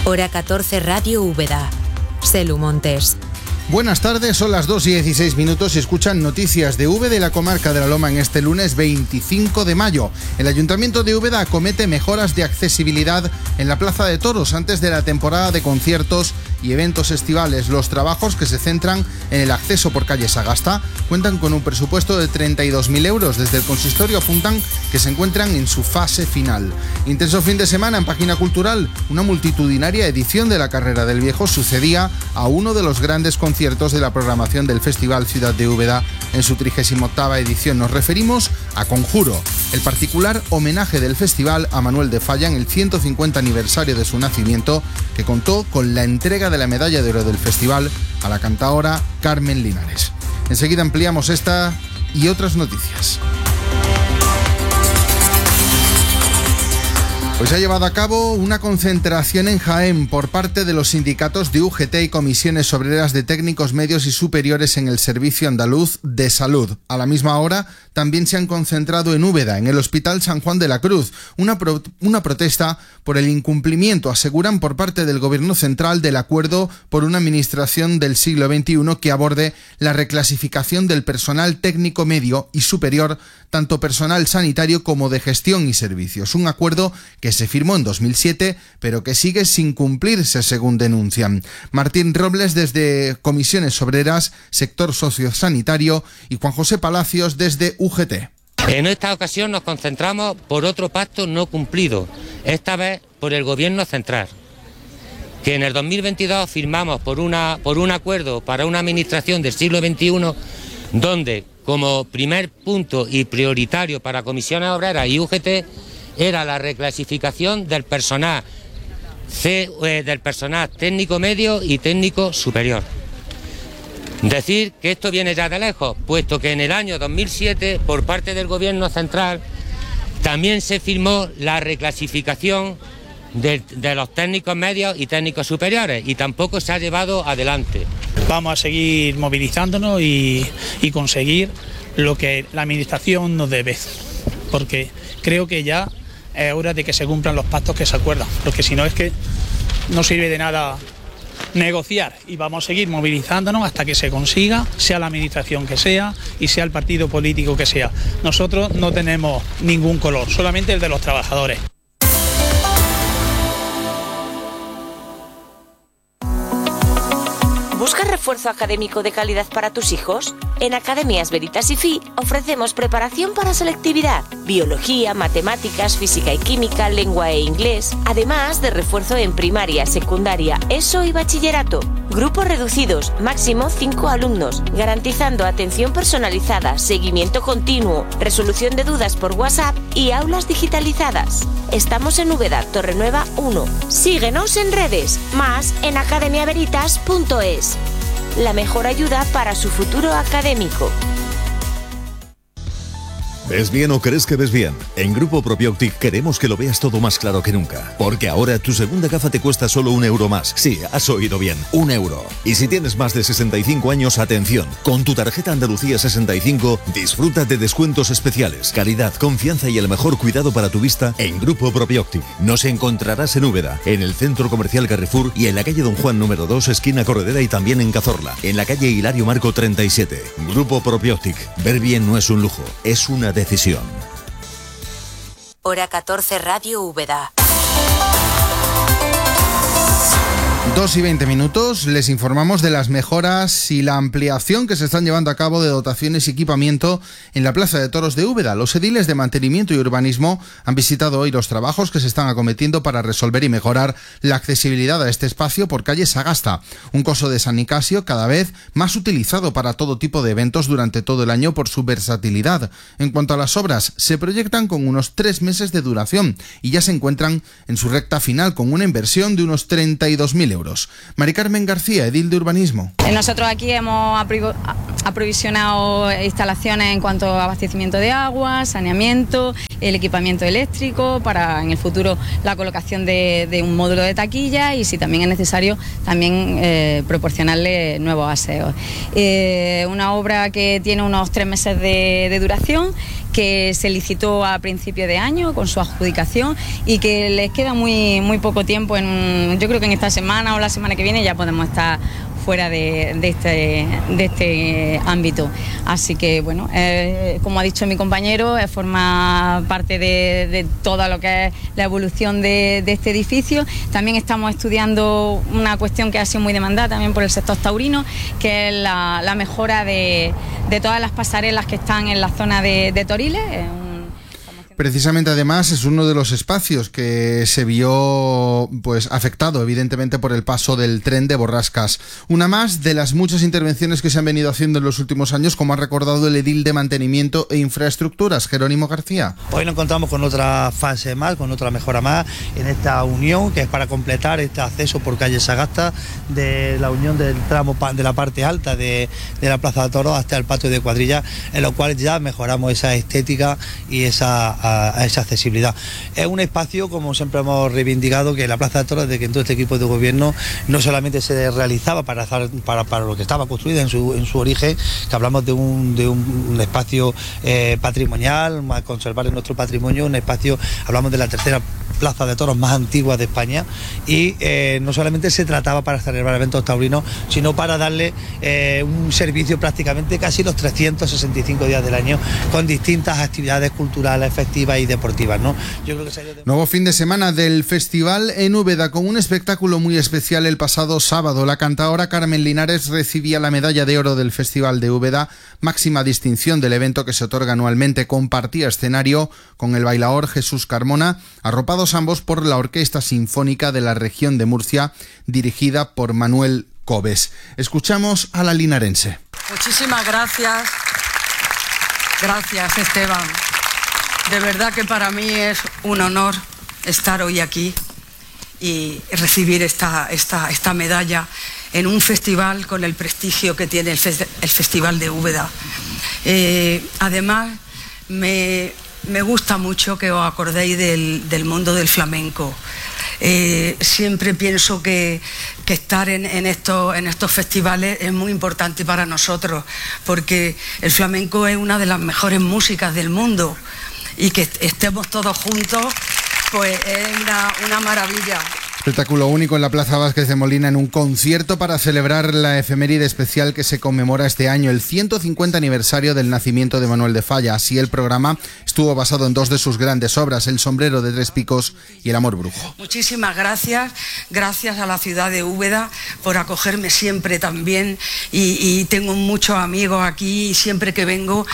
Hora 14 Radio Úbeda. Selu Montes. Buenas tardes, son las 2:16 y escuchan noticias de Úbeda y la comarca de la Loma en este lunes 25 de mayo. El Ayuntamiento de Úbeda acomete mejoras de accesibilidad en la Plaza de Toros antes de la temporada de conciertos y eventos estivales. Los trabajos, que se centran en el acceso por calle Sagasta, cuentan con un presupuesto de 32.000 euros. Desde el consistorio apuntan que se encuentran en su fase final. Intenso fin de semana en Página Cultural. Una multitudinaria edición de la Carrera del Viejo sucedía a uno de los grandes conciertos de la programación del Festival Ciudad de Úbeda en su 38ª edición. Nos referimos a Conjuro, el particular homenaje del festival a Manuel de Falla en el 150 aniversario de su nacimiento, que contó con la entrega de la medalla de oro del festival a la cantaora Carmen Linares. Enseguida ampliamos esta y otras noticias. Pues se ha llevado a cabo una concentración en Jaén por parte de los sindicatos de UGT y comisiones obreras de técnicos medios y superiores en el Servicio Andaluz de Salud. A la misma hora también se han concentrado en Úbeda, en el Hospital San Juan de la Cruz, una protesta por el incumplimiento, aseguran, por parte del Gobierno central del acuerdo por una administración del siglo XXI que aborde la reclasificación del personal técnico medio y superior, tanto personal sanitario como de gestión y servicios. Un acuerdo que se firmó en 2007, pero que sigue sin cumplirse, según denuncian. Martín Robles, desde Comisiones Obreras, Sector Sociosanitario, y Juan José Palacios, desde UGT. En esta ocasión nos concentramos por otro pacto no cumplido, esta vez por el Gobierno central, que en el 2022 firmamos por un acuerdo para una administración del siglo XXI, donde como primer punto y prioritario para Comisiones Obreras y UGT era la reclasificación del personal técnico medio y técnico superior. Decir que esto viene ya de lejos, puesto que en el año 2007, por parte del Gobierno central, también se firmó la reclasificación de los técnicos medios y técnicos superiores, y tampoco se ha llevado adelante. Vamos a seguir movilizándonos y conseguir lo que la Administración nos debe, porque creo que ya es hora de que se cumplan los pactos que se acuerdan, porque si no es que no sirve de nada negociar, y vamos a seguir movilizándonos hasta que se consiga, sea la administración que sea y sea el partido político que sea. Nosotros no tenemos ningún color, solamente el de los trabajadores. ¿Buscas refuerzo académico de calidad para tus hijos? En Academias Veritas y FI ofrecemos preparación para selectividad, biología, matemáticas, física y química, lengua e inglés, además de refuerzo en primaria, secundaria, ESO y bachillerato. Grupos reducidos, máximo 5 alumnos, garantizando atención personalizada, seguimiento continuo, resolución de dudas por WhatsApp y aulas digitalizadas. Estamos en Úbeda, Torrenueva 1. Síguenos en redes, más en academiaveritas.es. La mejor ayuda para su futuro académico. ¿Ves bien o crees que ves bien? En Grupo Propioptic queremos que lo veas todo más claro que nunca. Porque ahora tu segunda gafa te cuesta solo €1 más. Sí, has oído bien, €1. Y si tienes más de 65 años, atención. Con tu tarjeta Andalucía 65, disfruta de descuentos especiales, calidad, confianza y el mejor cuidado para tu vista en Grupo Propioptic. Nos encontrarás en Úbeda, en el Centro Comercial Carrefour y en la calle Don Juan número 2, esquina Corredera, y también en Cazorla, en la calle Hilario Marco 37. Grupo Propioptic. Ver bien no es un lujo, es una decisión. Hora 14 Radio Úbeda. 2:20. Les informamos de las mejoras y la ampliación que se están llevando a cabo de dotaciones y equipamiento en la Plaza de Toros de Úbeda. Los ediles de Mantenimiento y Urbanismo han visitado hoy los trabajos que se están acometiendo para resolver y mejorar la accesibilidad a este espacio por calle Sagasta, un coso de San Nicasio cada vez más utilizado para todo tipo de eventos durante todo el año por su versatilidad. En cuanto a las obras, se proyectan con unos 3 meses de duración y ya se encuentran en su recta final con una inversión de unos 32.000 euros. Mari Carmen García, edil de Urbanismo. Nosotros aquí hemos aprovisionado instalaciones en cuanto a abastecimiento de agua, saneamiento, el equipamiento eléctrico para en el futuro la colocación de un módulo de taquilla y si también es necesario también proporcionarle nuevos aseos. Una obra que tiene unos 3 meses de duración, que se licitó a principio de año con su adjudicación y que les queda muy poco tiempo. Yo creo que en esta semana o la semana que viene ya podemos estar fuera de este ámbito. Así que, bueno, como ha dicho mi compañero, forma parte de todo lo que es la evolución de este edificio. También estamos estudiando una cuestión que ha sido muy demandada también por el sector taurino, que es la mejora de todas las pasarelas que están en la zona de Toriles. Precisamente, además, es uno de los espacios que se vio afectado, evidentemente, por el paso del tren de Borrascas. Una más de las muchas intervenciones que se han venido haciendo en los últimos años, como ha recordado el edil de Mantenimiento e Infraestructuras, Jerónimo García. Hoy nos encontramos con otra fase más, con otra mejora más, en esta unión, que es para completar este acceso por calle Sagasta, de la unión del tramo de la parte alta de la Plaza de Toros hasta el patio de cuadrilla, en lo cual ya mejoramos esa estética y esa accesibilidad. Es un espacio, como siempre hemos reivindicado, que la Plaza de Toros, desde que entró este equipo de gobierno, no solamente se realizaba para lo que estaba construida en su origen, que hablamos de un espacio patrimonial, a conservar en nuestro patrimonio, un espacio, hablamos de la tercera Plaza de Toros más antigua de España, y no solamente se trataba para celebrar eventos taurinos, sino para darle un servicio prácticamente casi los 365 días del año, con distintas actividades culturales, festivas y deportivas, ¿no? Yo creo que nuevo fin de semana del festival en Úbeda, con un espectáculo muy especial el pasado sábado. La cantaora Carmen Linares recibía la medalla de oro del Festival de Úbeda, máxima distinción del evento que se otorga anualmente. Compartía escenario con el bailaor Jesús Carmona, arropados ambos por la Orquesta Sinfónica de la Región de Murcia, dirigida por Manuel Cobes. Escuchamos a la linarense. Muchísimas gracias. Gracias, Esteban. De verdad que para mí es un honor estar hoy aquí y recibir esta medalla en un festival con el prestigio que tiene el Festival de Úbeda. Además, me gusta mucho que os acordéis del mundo del flamenco. Siempre pienso que estar en estos festivales es muy importante para nosotros, porque el flamenco es una de las mejores músicas del mundo. Y que estemos todos juntos, pues es una maravilla. Espectáculo único en la Plaza Vázquez de Molina, en un concierto para celebrar la efeméride especial que se conmemora este año, el 150 aniversario del nacimiento de Manuel de Falla. Así, el programa estuvo basado en dos de sus grandes obras, El sombrero de tres picos y El amor brujo. Muchísimas gracias a la ciudad de Úbeda por acogerme siempre tan bien, y tengo muchos amigos aquí, y siempre que vengo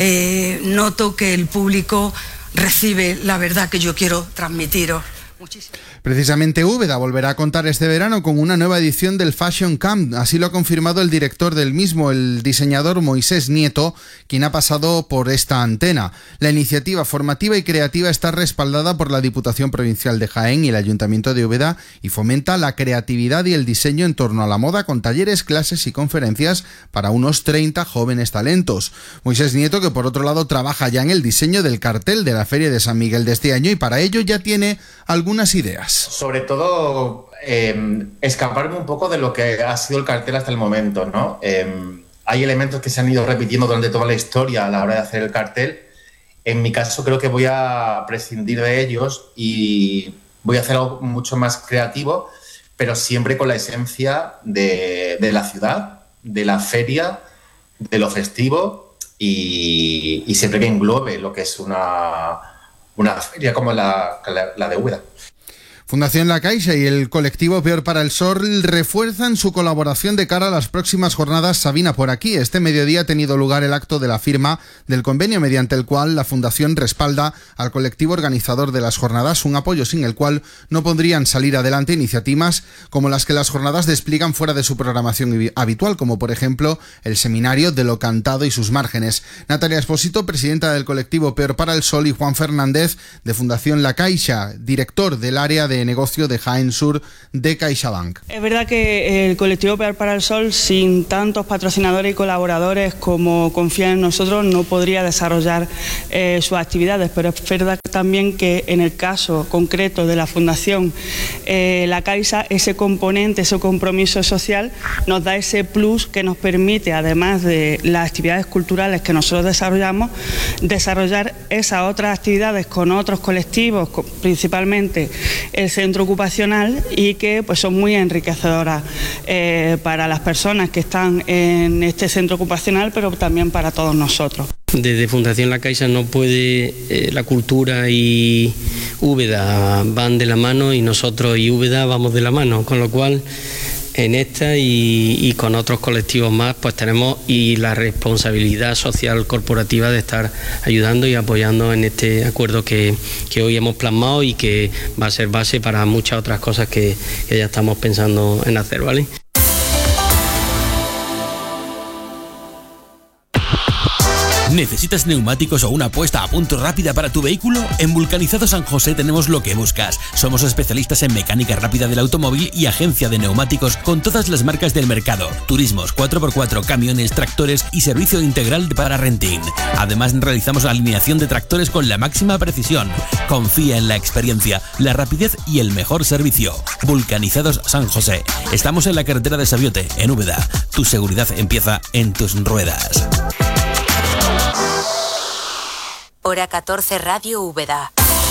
noto que el público recibe la verdad que yo quiero transmitiros. Precisamente Úbeda volverá a contar este verano con una nueva edición del Fashion Camp. Así lo ha confirmado el director del mismo, el diseñador Moisés Nieto, quien ha pasado por esta antena. La iniciativa formativa y creativa está respaldada por la Diputación Provincial de Jaén y el Ayuntamiento de Úbeda, y fomenta la creatividad y el diseño en torno a la moda, con talleres, clases y conferencias para unos 30 jóvenes talentos. Moisés Nieto, que por otro lado trabaja ya en el diseño del cartel de la Feria de San Miguel de este año, y para ello ya tiene algunas ideas. Sobre todo, escaparme un poco de lo que ha sido el cartel hasta el momento, ¿no? Hay elementos que se han ido repitiendo durante toda la historia a la hora de hacer el cartel. En mi caso, creo que voy a prescindir de ellos y voy a hacer algo mucho más creativo, pero siempre con la esencia de la ciudad, de la feria, de lo festivo, y siempre que englobe lo que es una feria como la de Úbeda. Fundación La Caixa y el colectivo Peor para el Sol refuerzan su colaboración de cara a las próximas jornadas Sabina por aquí. Este mediodía ha tenido lugar el acto de la firma del convenio, mediante el cual la Fundación respalda al colectivo organizador de las jornadas, un apoyo sin el cual no podrían salir adelante iniciativas como las que las jornadas despliegan fuera de su programación habitual, como por ejemplo el seminario de lo cantado y sus márgenes. Natalia Espósito, presidenta del colectivo Peor para el Sol, y Juan Fernández, de Fundación La Caixa, director del área de de negocio de Jaén Sur de CaixaBank. Es verdad que el colectivo Pedal para el Sol, sin tantos patrocinadores y colaboradores como confían en nosotros, no podría desarrollar sus actividades, pero es verdad también que en el caso concreto de la Fundación La Caixa, ese componente, ese compromiso social nos da ese plus que nos permite, además de las actividades culturales que nosotros desarrollamos, desarrollar esas otras actividades con otros colectivos, principalmente el centro ocupacional, y que pues son muy enriquecedoras para las personas que están en este centro ocupacional, pero también para todos nosotros. Desde Fundación La Caixa no puede, la cultura y Úbeda van de la mano, y nosotros y Úbeda vamos de la mano, con lo cual en esta y con otros colectivos más pues tenemos y la responsabilidad social corporativa de estar ayudando y apoyando en este acuerdo que hoy hemos plasmado y que va a ser base para muchas otras cosas que ya estamos pensando en hacer, ¿vale? ¿Necesitas neumáticos o una puesta a punto rápida para tu vehículo? En Vulcanizado San José tenemos lo que buscas. Somos especialistas en mecánica rápida del automóvil y agencia de neumáticos con todas las marcas del mercado. Turismos, 4x4, camiones, tractores y servicio integral para renting. Además, realizamos la alineación de tractores con la máxima precisión. Confía en la experiencia, la rapidez y el mejor servicio. Vulcanizados San José. Estamos en la carretera de Sabiote, en Úbeda. Tu seguridad empieza en tus ruedas. Hora 14, Radio Úbeda.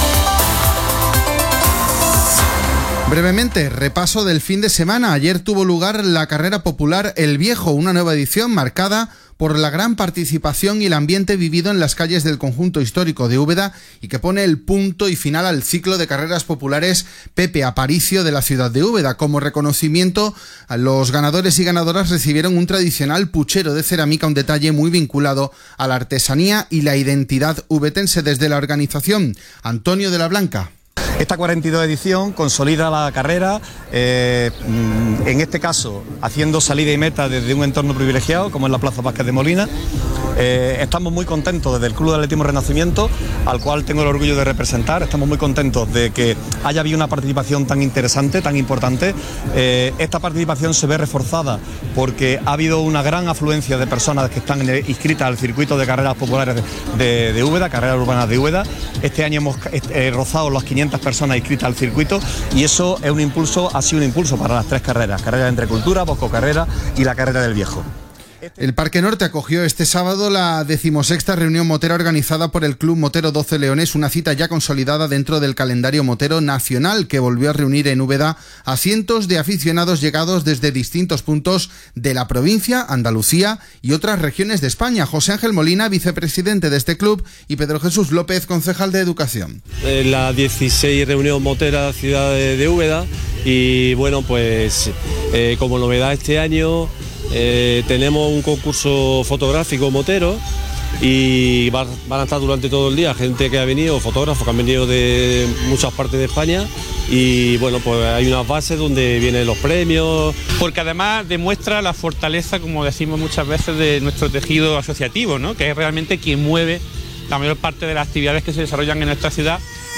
Brevemente, repaso del fin de semana. Ayer tuvo lugar la carrera popular El Viejo, una nueva edición marcada por la gran participación y el ambiente vivido en las calles del conjunto histórico de Úbeda y que pone el punto y final al ciclo de carreras populares Pepe Aparicio de la ciudad de Úbeda. Como reconocimiento, los ganadores y ganadoras recibieron un tradicional puchero de cerámica, un detalle muy vinculado a la artesanía y la identidad ubetense. Desde la organización, Antonio de la Blanca. Esta 42 edición consolida la carrera, en este caso haciendo salida y meta desde un entorno privilegiado como es la Plaza Vázquez de Molina. Estamos muy contentos desde el Club de Atletismo Renacimiento, al cual tengo el orgullo de representar. Estamos muy contentos de que haya habido una participación tan interesante, tan importante. Esta participación se ve reforzada porque ha habido una gran afluencia de personas que están inscritas al circuito de carreras populares de Úbeda, carreras urbanas de Úbeda. Este año hemos rozado las 500 personas inscritas al circuito y eso es un impulso, ha sido un impulso para las tres carreras: carrera entre cultura, boscocarrera y la carrera del Viejo. El Parque Norte acogió este sábado la 16ª reunión motera organizada por el Club Motero 12 Leones, una cita ya consolidada dentro del calendario motero nacional que volvió a reunir en Úbeda a cientos de aficionados llegados desde distintos puntos de la provincia, Andalucía y otras regiones de España. José Ángel Molina, vicepresidente de este club, y Pedro Jesús López, concejal de Educación. La 16 reunión motera de la ciudad de Úbeda y bueno, pues como novedad este año tenemos un concurso fotográfico motero y van a estar durante todo el día gente que ha venido, fotógrafos que han venido de muchas partes de España y bueno, pues hay unas bases donde vienen los premios. Porque además demuestra la fortaleza, como decimos muchas veces, de nuestro tejido asociativo, ¿no? Que es realmente quien mueve la mayor parte de las actividades que se desarrollan en nuestra ciudad.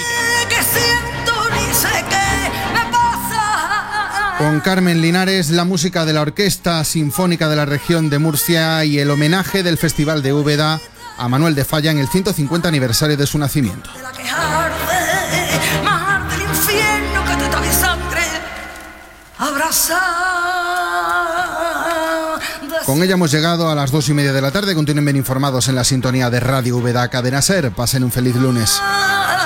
Con Carmen Linares, la música de la Orquesta Sinfónica de la Región de Murcia y el homenaje del Festival de Úbeda a Manuel de Falla en el 150 aniversario de su nacimiento. Con ella hemos llegado a las 2:30 de la tarde. Continúen bien informados en la sintonía de Radio Úbeda Cadena Ser. Pasen un feliz lunes.